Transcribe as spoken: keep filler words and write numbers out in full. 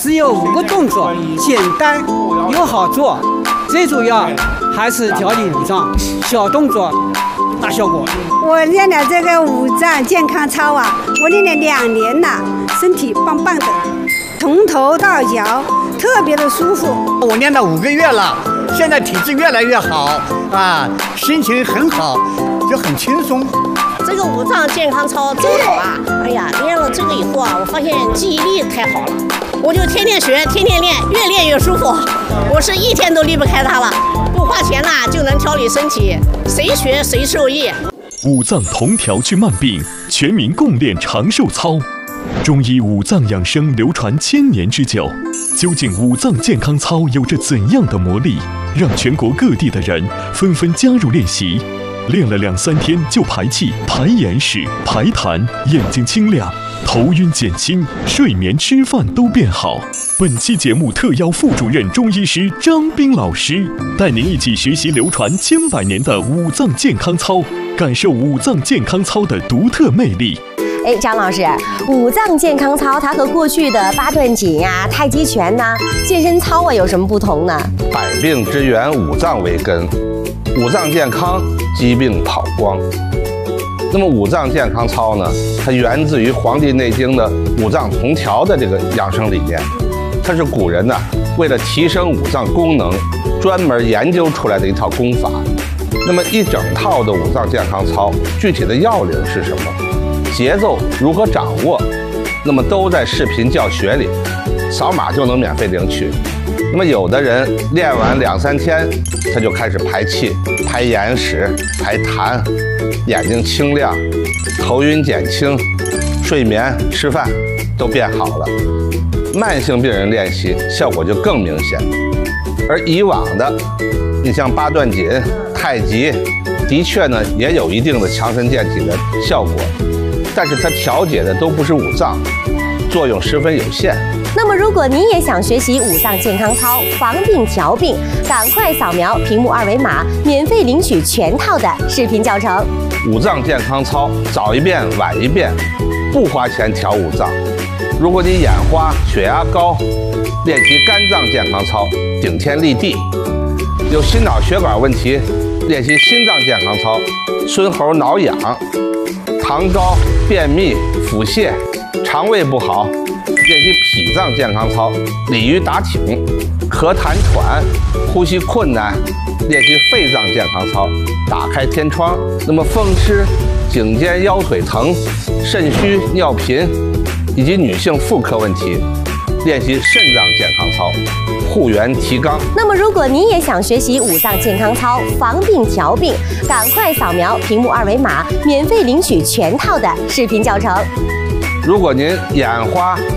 只有五个动作，简单又好做，最主要还是调理五脏，小动作大效果。 我练了这个五脏健康操啊，我练了两年了，身体棒棒的，从头到脚特别的舒服。 我练了五个月了，现在体质越来越好啊，心情很好，就很轻松。 这个五脏健康操真好啊！哎呀，练了这个以后啊，我发现记忆力太好了，我就天天学，天天练，越练越舒服。我是一天都离不开它了，不花钱啦就能调理身体，谁学谁受益。 五脏同调治慢病，全民共练长寿操。中医五脏养生流传千年之久，究竟五脏健康操有着怎样的魔力，让全国各地的人纷纷加入练习？练了两三天就排气、排眼屎、排痰，眼睛清亮，头晕减轻，睡眠、吃饭都变好。本期节目特邀副主任中医师张斌老师，带您一起学习流传千百年的五脏健康操，感受五脏健康操的独特魅力。 哎，张老师，五脏健康操它和过去的八段锦呀、太极拳呐、健身操啊有什么不同呢？ 百病之源，五脏为根，五脏健康，疾病跑光。那么五脏健康操呢，它源自于《黄帝内经》的五脏同调的这个养生理念，它是古人呢为了提升五脏功能，专门研究出来的一套功法。那么一整套的五脏健康操，具体的要领是什么？节奏如何掌握？那么都在视频教学里，扫码就能免费领取。那么有的人练完两三天，他就开始排气、排眼屎、排痰，眼睛清亮，头晕减轻，睡眠、吃饭都变好了。慢性病人练习效果就更明显。而以往的，你像八段锦、太极，的确呢也有一定的强身健体的效果，但是它调节的都不是五脏，作用十分有限。 那么，如果您也想学习五脏健康操，防病调病，赶快扫描屏幕二维码，免费领取全套的视频教程。 五脏健康操，早一遍晚一遍，不花钱调五脏。如果你眼花、血压高，练习肝脏健康操，顶天立地；有心脑血管问题，练习心脏健康操，孙猴挠痒；糖高、便秘、腹泻、肠胃不好，练习脾脏健康操，鲤鱼打挺；咳痰喘、呼吸困难，练习肺脏健康操，打开天窗。那么风湿、颈肩腰腿疼、肾虚尿频以及女性妇科问题，练习肾脏健康操，护元提肛。 那么，如果您也想学习五脏健康操，防病调病，赶快扫描屏幕二维码，免费领取全套的视频教程。 如果您眼花、